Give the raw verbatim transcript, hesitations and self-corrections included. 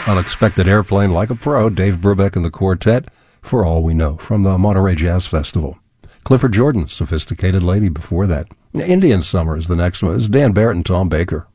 Unexpected Airplane Like a Pro, Dave Brubeck and the Quartet, For All We Know, from the Monterey Jazz Festival. Clifford Jordan, Sophisticated Lady before that. Indian Summer is the next one. It's Dan Barrett and Tom Baker.